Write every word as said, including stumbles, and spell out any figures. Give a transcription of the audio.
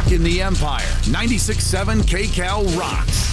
Rock in the Empire. ninety-six point seven K Cal rocks.